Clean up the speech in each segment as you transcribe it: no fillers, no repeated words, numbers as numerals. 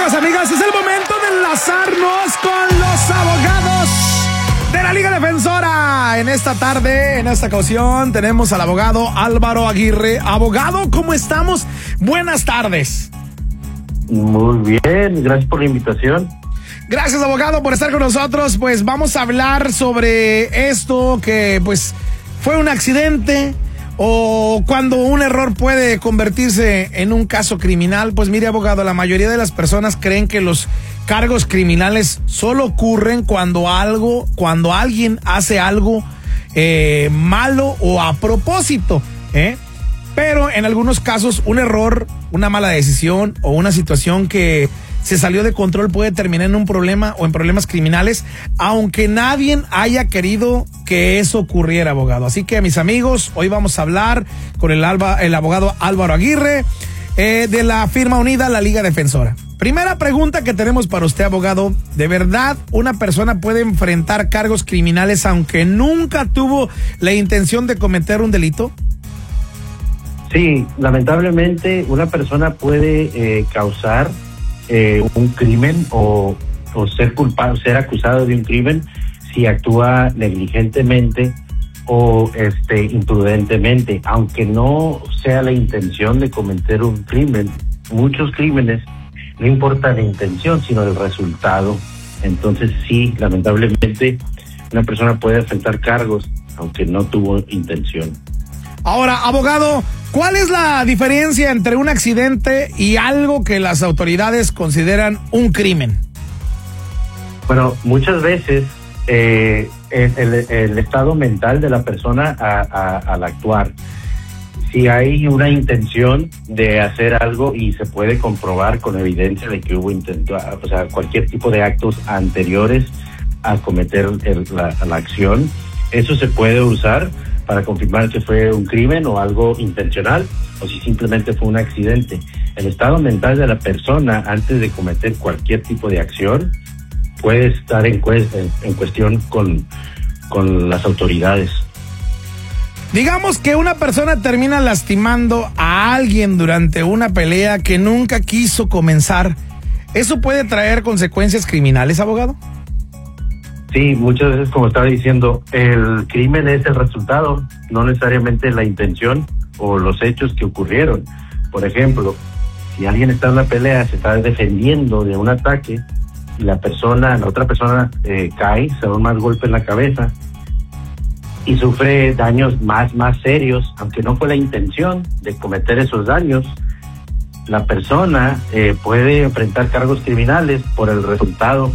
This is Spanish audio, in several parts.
amigos, amigas, es el momento de enlazarnos con los abogados de la Liga Defensora. En esta tarde, en esta ocasión, tenemos al abogado Álvaro Aguirre. Abogado, ¿cómo estamos? Buenas tardes. Muy bien, gracias por la invitación. Gracias, abogado, por estar con nosotros. Pues vamos a hablar sobre esto que, pues, fue un accidente o cuando un error puede convertirse en un caso criminal. Pues mire, abogado, la mayoría de las personas creen que los cargos criminales solo ocurren cuando alguien hace algo malo o a propósito, pero en algunos casos un error, una mala decisión o una situación que se salió de control puede terminar en un problema o en problemas criminales, aunque nadie haya querido que eso ocurriera, abogado. Así que, mis amigos, hoy vamos a hablar con el abogado Álvaro Aguirre de la firma unida La Liga Defensora. Primera pregunta que tenemos para usted, abogado. ¿De verdad una persona puede enfrentar cargos criminales aunque nunca tuvo la intención de cometer un delito? Sí, lamentablemente una persona puede causar un crimen o ser culpable, ser acusado de un crimen si actúa negligentemente o imprudentemente, aunque no sea la intención de cometer un crimen. Muchos crímenes no importa la intención, sino el resultado. Entonces sí, lamentablemente una persona puede enfrentar cargos aunque no tuvo intención. Ahora, abogado, ¿cuál es la diferencia entre un accidente y algo que las autoridades consideran un crimen? Bueno, muchas veces el estado mental de la persona al actuar, si hay una intención de hacer algo y se puede comprobar con evidencia de que hubo intento, o sea, cualquier tipo de actos anteriores a cometer la acción, eso se puede usar para confirmar que fue un crimen o algo intencional, o si simplemente fue un accidente. El estado mental de la persona antes de cometer cualquier tipo de acción puede estar en cuestión con las autoridades. Digamos que una persona termina lastimando a alguien durante una pelea que nunca quiso comenzar. ¿Eso puede traer consecuencias criminales, abogado? Sí, muchas veces, como estaba diciendo, el crimen es el resultado, no necesariamente la intención o los hechos que ocurrieron. Por ejemplo, si alguien está en la pelea, se está defendiendo de un ataque y la otra persona cae, se da un mal golpe en la cabeza y sufre daños más serios, aunque no fue la intención de cometer esos daños, la persona puede enfrentar cargos criminales por el resultado.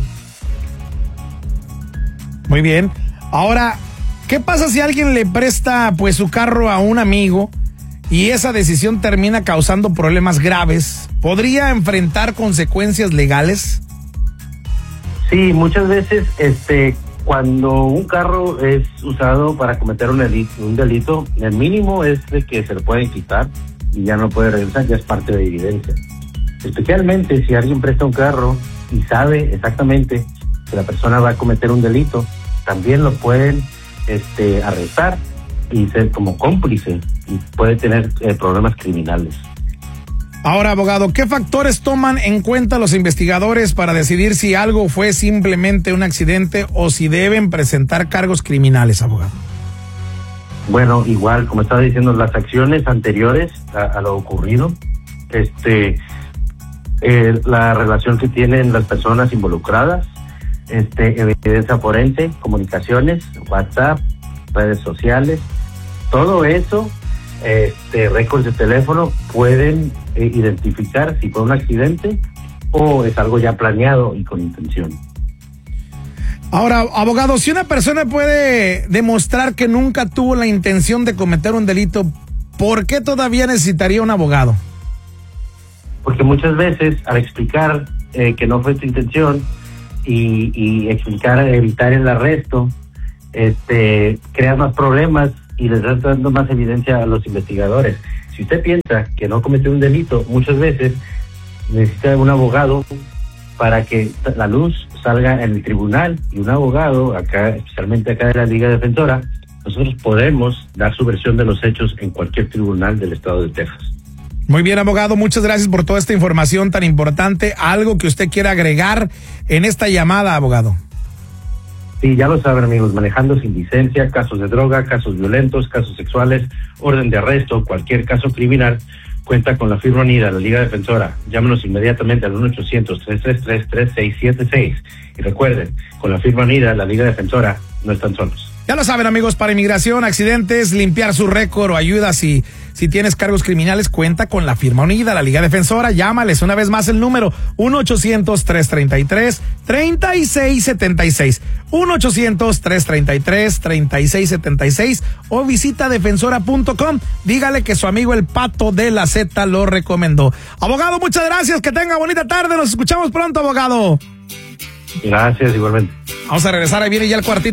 Muy bien. Ahora, ¿qué pasa si alguien le presta pues su carro a un amigo y esa decisión termina causando problemas graves? ¿Podría enfrentar consecuencias legales? Sí, muchas veces cuando un carro es usado para cometer un delito, el mínimo es de que se lo pueden quitar y ya no puede regresar, ya es parte de evidencia. Especialmente si alguien presta un carro y sabe exactamente que la persona va a cometer un delito, también lo pueden arrestar y ser como cómplice y puede tener problemas criminales. Ahora, abogado, ¿qué factores toman en cuenta los investigadores para decidir si algo fue simplemente un accidente o si deben presentar cargos criminales, abogado? Bueno, igual, como estaba diciendo, las acciones anteriores a lo ocurrido, la relación que tienen las personas involucradas, evidencia forense, comunicaciones, WhatsApp, redes sociales, todo eso, récords de teléfono pueden identificar si fue un accidente o es algo ya planeado y con intención. Ahora, abogado, si una persona puede demostrar que nunca tuvo la intención de cometer un delito, ¿por qué todavía necesitaría un abogado? Porque muchas veces al explicar que no fue tu intención y evitar el arresto, creas más problemas y les das dando más evidencia a los investigadores. Si usted piensa que no cometió un delito, muchas veces necesita un abogado para que la luz salga en el tribunal, y un abogado, acá, especialmente acá de la Liga Defensora, nosotros podemos dar su versión de los hechos en cualquier tribunal del estado de Texas. Muy bien, abogado, muchas gracias por toda esta información tan importante. ¿Algo que usted quiera agregar en esta llamada, abogado? Sí, ya lo saben, amigos, manejando sin licencia, casos de droga, casos violentos, casos sexuales, orden de arresto, cualquier caso criminal, cuenta con la firma unida, la Liga Defensora. Llámenos inmediatamente al 1-800-333-3676. Y recuerden, con la firma unida, la Liga Defensora, no están solos. Ya lo saben, amigos, para inmigración, accidentes, limpiar su récord o ayuda si tienes cargos criminales, cuenta con la firma unida, la Liga Defensora. Llámales una vez más el número 1-800-333-3676. 1-800-333-3676 o visita defensora.com. Dígale que su amigo el Pato de la Z lo recomendó. Abogado, muchas gracias, que tenga bonita tarde. Nos escuchamos pronto, abogado. Gracias, igualmente. Vamos a regresar, ahí viene ya el cuartito.